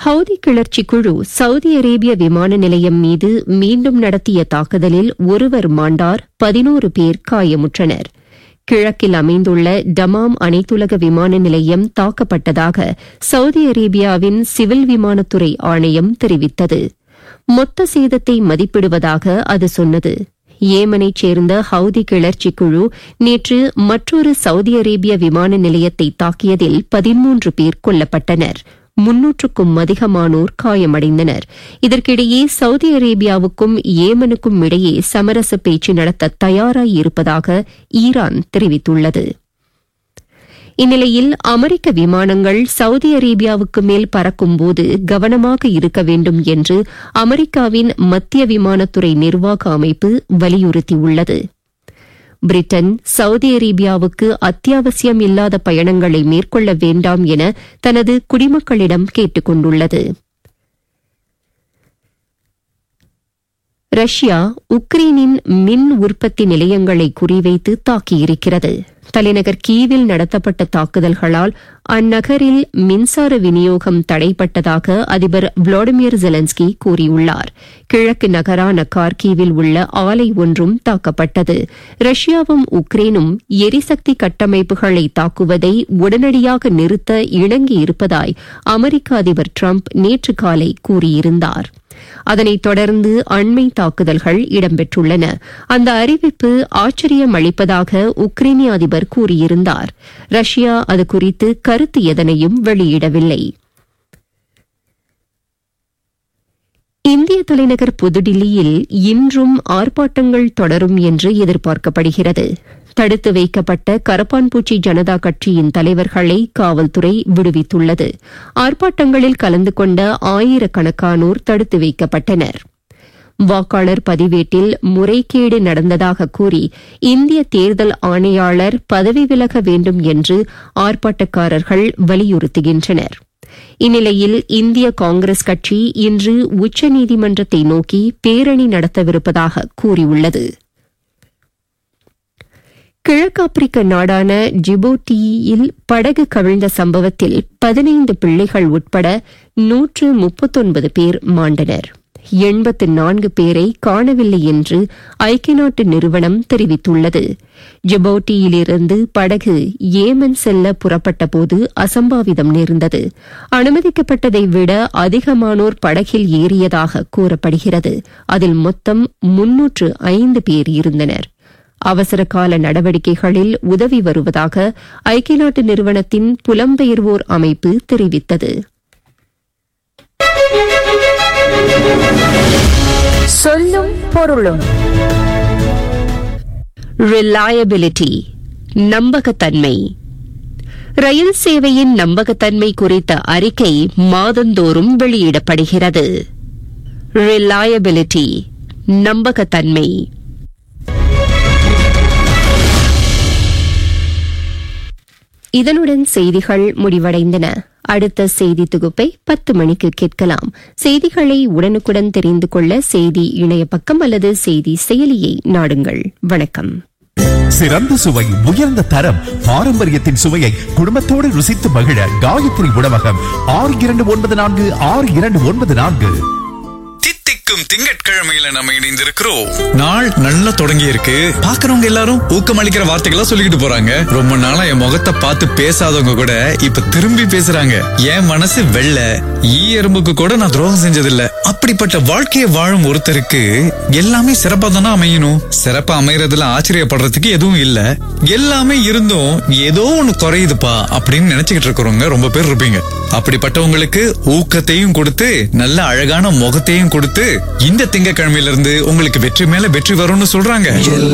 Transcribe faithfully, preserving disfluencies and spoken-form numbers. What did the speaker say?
Houthi கிளர்ச்சி குழு Saudi அரேபிய விமான நிலையம் மீது மீண்டும் நடத்திய தாக்குதலில் ஒருவர் மாண்டார், பதினோரு பேர் காயமுற்றனர். கிழக்கில் அமைந்துள்ள டமாம் அனைத்துலக விமான நிலையம் தாக்கப்பட்டதாக சவுதி அரேபியாவின் சிவில் விமானத்துறை ஆணையம் தெரிவித்தது. மொத்த சேதத்தை மதிப்பிடுவதாக அது சொன்னது. ஏமனைச் சேர்ந்த ஹவுதி கிளர்ச்சி குழு நேற்று மற்றொரு சவுதி அரேபிய விமான நிலையத்தை தாக்கியதில் பதிமூன்று பேர் கொல்லப்பட்டனர். முன்னூற்றுக்கும் அதிகமானோர் காயமடைந்தனர். இதற்கிடையே சவுதி அரேபியாவுக்கும் ஏமனுக்கும் இடையே சமரச பேச்சு நடத்த தயாராயிருப்பதாக ஈரான் தெரிவித்துள்ளது. இந்நிலையில் அமெரிக்க விமானங்கள் சவுதி அரேபியாவுக்கு மேல் பறக்கும்போது கவனமாக இருக்க வேண்டும் என்று அமெரிக்காவின் மத்திய விமானத்துறை நிர்வாக அமைப்பு வலியுறுத்தியுள்ளது. பிரிட்டன் சவுதி அரேபியாவுக்கு அத்தியாவசியம் இல்லாத பயணங்களை மேற்கொள்ள வேண்டாம் என தனது குடிமக்களிடம் கேட்டுக் கொண்டுள்ளது. ரஷ்யா உக்ரைனின் மின் உற்பத்தி நிலையங்களை குறிவைத்து தாக்கியிருக்கிறது. தலைநகர் கீவில் நடத்தப்பட்ட தாக்குதல்களால் அந்நகரில் மின்சார விநியோகம் தடைப்பட்டதாக அதிபர் விளாடிமிர் ஜெலன்ஸ்கி கூறியுள்ளார். கிழக்கு நகரான கார்கீவில் உள்ள ஆலை ஒன்றும் தாக்கப்பட்டது. ரஷ்யாவும் உக்ரைனும் எரிசக்தி கட்டமைப்புகளை தாக்குவதை உடனடியாக நிறுத்த இணங்கியிருப்பதாய் அமெரிக்க அதிபர் டிரம்ப் நேற்று காலை கூறியிருந்தார். அதனைத் தொடர்ந்து அண்மை தாக்குதல்கள் இடம்பெற்றுள்ளன. அந்த அறிவிப்பு ஆச்சரியம் அளிப்பதாக உக்ரைனிய அதிபர் கூறியிருந்தார். ரஷ்யா அது குறித்து கருத்து எதனையும் வெளியிடவில்லை. இந்திய தலைநகர் புதுடில்லியில் இன்றும் ஆர்ப்பாட்டங்கள் தொடரும் என்று எதிர்பார்க்கப்படுகிறது. தடுத்து வைக்கப்பட்ட கரப்பான்பூச்சி ஜனதா கட்சியின் தலைவர்களை காவல்துறை விடுவித்துள்ளது. ஆர்ப்பாட்டங்களில் கலந்து கொண்ட ஆயிரக்கணக்கானோர் தடுத்து வைக்கப்பட்டனர். வாக்காளர் பதிவேட்டில் முறைகேடு நடந்ததாக கூறி இந்திய தேர்தல் ஆணையாளர் பதவி விலக வேண்டும் என்று ஆர்ப்பாட்டக்காரர்கள் வலியுறுத்துகின்றனர். இந்நிலையில் இந்திய காங்கிரஸ் கட்சி இன்று உச்சநீதிமன்றத்தை நோக்கி பேரணி நடத்தவிருப்பதாக கூறியுள்ளது. கிழக்காப்பிரிக்க நாடான ஜிபூட்டியில் படகு கவிழ்ந்த சம்பவத்தில் பதினைந்து பிள்ளைகள் உட்பட நூற்று முப்பத்தொன்பது பேர் மாண்டனர். எண்பத்து நான்கு பேரை காணவில்லை என்று ஐக்கிய நாட்டு நிறுவனம் தெரிவித்துள்ளது. ஜிபூட்டியிலிருந்து படகு ஏமன் செல்ல புறப்பட்டபோது அசம்பாவிதம் நேர்ந்தது. அனுமதிக்கப்பட்டதை விட அதிகமானோர் படகில் ஏறியதாக கூறப்படுகிறது. அதில் மொத்தம் முன்னூற்று ஐந்து பேர் இருந்தனர். அவசர கால நடவடிக்கைகளில் உதவி வருவதாக ஐக்கிய நாட்டு நிறுவனத்தின் புலம்பெயர்வோர் அமைப்பு தெரிவித்தது. சொல்லும் பொருளும். ரிலையபிலிட்டி, நம்பகத்தன்மை. ரயில் சேவையின் நம்பகத்தன்மை குறித்த அறிக்கை மாதந்தோறும் வெளியிடப்படுகிறது. ரிலையபிலிட்டி, நம்பகத்தன்மை. இதனுடன் செய்திகள் முடிவடைந்தன. அடுத்த செய்தி தொகுப்பை பத்து மணிக்கு கேட்கலாம். செய்திகளை உடனுக்குடன் தெரிந்து கொள்ள செய்தி இணைய பக்கம் அல்லது செய்தி செயலியை நாடுங்கள். வணக்கம். சிறந்த சுவை, உயர்ந்த தரம், பாரம்பரியத்தின் சுவையை குடும்பத்தோடு ருசித்து மகிழ காயத்ரி உணவகம். ஆறு இரண்டு ஒன்பது நான்கு ஆறு இரண்டு ஒன்பது நான்கு. திங்கட்கிழமையில நம்ம இணைந்திருக்கிறோம். நாள் நல்லா தொடங்கி இருக்கு. பாக்குறவங்க எல்லாரும் ஊக்கமளிக்கிற வார்த்தைகளா சொல்லிக்கிட்டு போறாங்க. ரொம்ப நாளா என் முகத்தை பார்த்து பேசாதவங்க கூட இப்ப திரும்பி பேசுறாங்க. என் மனசு வெள்ள ஈ எறும்புக்கு கூட நான் துரோகம் செஞ்சதில்ல. அப்படிப்பட்ட வாழ்க்கையை வாழும் ஒருத்தருக்கு எல்லாமே சிறப்பா தானே அமையணும். சிறப்பா அமையறதுல ஆச்சரியப்படுறதுக்கு எதுவும் இல்ல. எல்லாமே இருந்தும் ஏதோ ஒண்ணு குறையுதுப்பா அப்படின்னு நினைச்சுக்கிட்டு இருக்கிறவங்க ரொம்ப பேர் இருப்பீங்க. அப்படிப்பட்டவங்களுக்கு ஊக்கத்தையும் கொடுத்து நல்ல அழகான முகத்தையும் கொடுத்து இந்த திங்கட்கிழமையில இருந்து உங்களுக்கு வெற்றி மேல வெற்றி வரும்னு சொல்றாங்க.